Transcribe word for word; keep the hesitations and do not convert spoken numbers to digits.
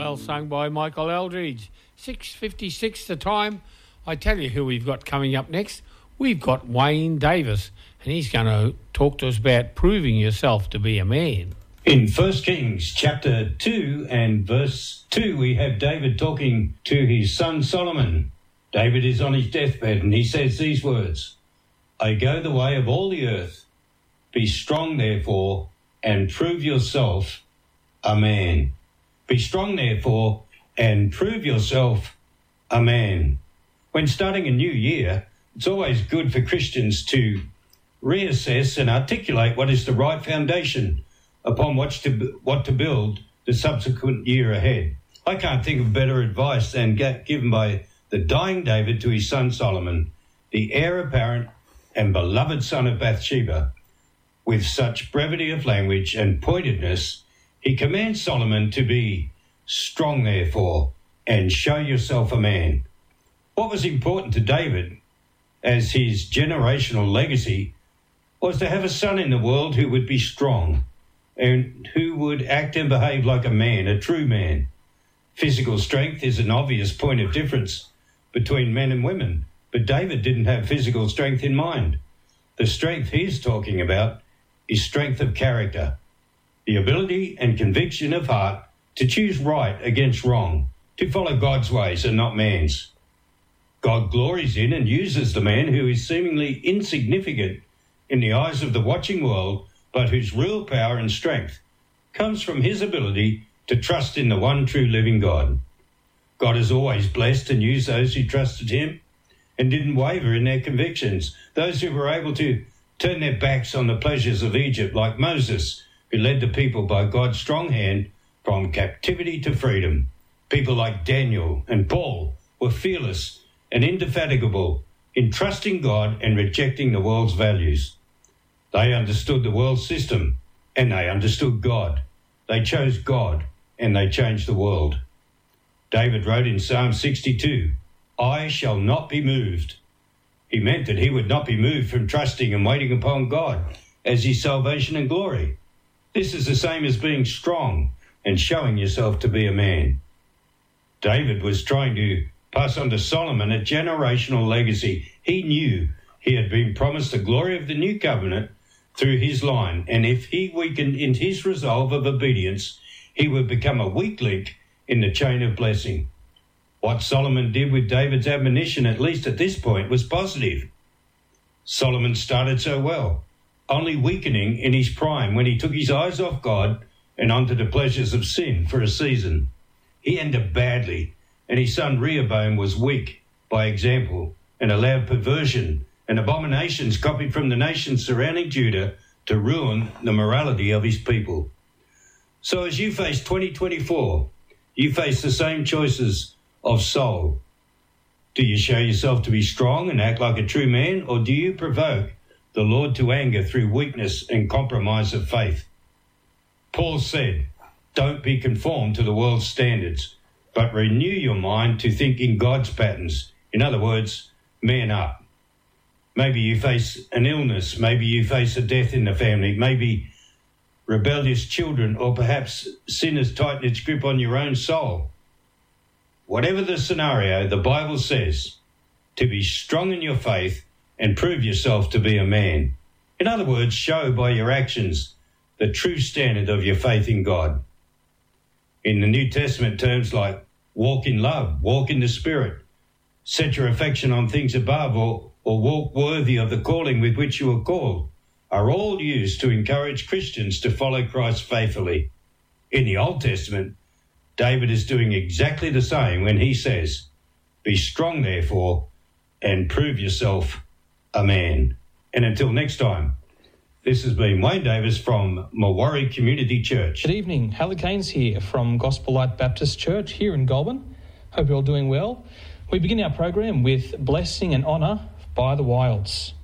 Well sung by Michael Eldridge. six fifty-six the time. I tell you who we've got coming up next. We've got Wayne Davis, and he's going to talk to us about proving yourself to be a man. In First Kings chapter two and verse two, we have David talking to his son Solomon. David is on his deathbed and he says these words, I go the way of all the earth. Be strong, therefore, and prove yourself a man. Be strong, therefore, and prove yourself a man. When starting a new year, it's always good for Christians to reassess and articulate what is the right foundation upon which to, what to build the subsequent year ahead. I can't think of better advice than get, given by the dying David to his son Solomon, the heir apparent and beloved son of Bathsheba. With such brevity of language and pointedness, he commands Solomon to be strong, therefore, and show yourself a man. What was important to David as his generational legacy was to have a son in the world who would be strong and who would act and behave like a man, a true man. Physical strength is an obvious point of difference between men and women, but David didn't have physical strength in mind. The strength he's talking about is strength of character, the ability and conviction of heart to choose right against wrong, to follow God's ways and not man's. God glories in and uses the man who is seemingly insignificant in the eyes of the watching world, but whose real power and strength comes from his ability to trust in the one true living God. God has always blessed and used those who trusted him and didn't waver in their convictions, those who were able to turn their backs on the pleasures of Egypt, like Moses, who led the people by God's strong hand from captivity to freedom. People like Daniel and Paul were fearless and indefatigable in trusting God and rejecting the world's values. They understood the world system and they understood God. They chose God and they changed the world. David wrote in Psalm sixty-two, I shall not be moved. He meant that he would not be moved from trusting and waiting upon God as his salvation and glory. This is the same as being strong and showing yourself to be a man. David was trying to pass on to Solomon a generational legacy. He knew he had been promised the glory of the new covenant through his line, and if he weakened in his resolve of obedience, he would become a weak link in the chain of blessing. What Solomon did with David's admonition, at least at this point, was positive. Solomon started so well, only weakening in his prime when he took his eyes off God and onto the pleasures of sin for a season. He ended badly, and his son Rehoboam was weak by example and allowed perversion and abominations copied from the nations surrounding Judah to ruin the morality of his people. So as you face twenty twenty-four, you face the same choices of soul. Do you show yourself to be strong and act like a true man, or do you provoke the Lord to anger through weakness and compromise of faith? Paul said, don't be conformed to the world's standards, but renew your mind to think in God's patterns. In other words, man up. Maybe you face an illness, maybe you face a death in the family, maybe rebellious children, or perhaps sin has tightened its grip on your own soul. Whatever the scenario, the Bible says to be strong in your faith and prove yourself to be a man. In other words, show by your actions the true standard of your faith in God. In the New Testament, terms like walk in love, walk in the Spirit, set your affection on things above, or, or walk worthy of the calling with which you are called, are all used to encourage Christians to follow Christ faithfully. In the Old Testament, David is doing exactly the same when he says, be strong, therefore, and prove yourself a man. And until next time, this has been Wayne Davis from Mawarri Community Church. Good evening. Hallie Caines here from Gospel Light Baptist Church here in Goulburn. Hope you're all doing well. We begin our program with Blessing and Honour by the Wilds.